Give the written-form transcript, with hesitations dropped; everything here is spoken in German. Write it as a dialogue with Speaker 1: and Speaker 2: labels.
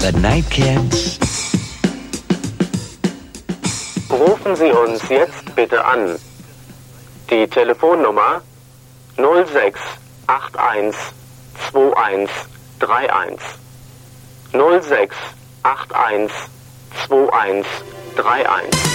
Speaker 1: The Nightcats.
Speaker 2: Rufen Sie uns jetzt bitte an. Die Telefonnummer 06812131. 06812131.